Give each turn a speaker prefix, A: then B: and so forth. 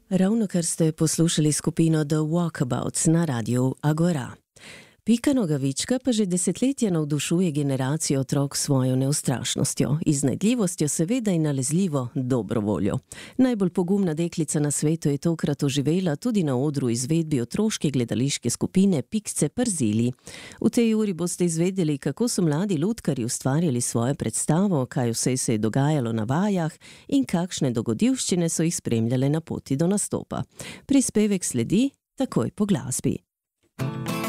A: Ravnokar ste poslušali skupino The Walkabouts na radiu Agora. Pika Nogavička pa že desetletja navdušuje generacijo otrok s svojo neustrašnostjo, iznajdljivostjo seveda in nalezljivo dobro voljo. Najbolj pogumna deklica na svetu je tokrat oživela tudi na odru izvedbi otroške gledališke skupine Pikce Przili. V tej uri boste izvedeli, kako so mladi lutkarji ustvarjali svojo predstavo, kaj vse se je dogajalo na vajah in kakšne dogodivščine so jih spremljale na poti do nastopa. Prispevek sledi takoj po glasbi.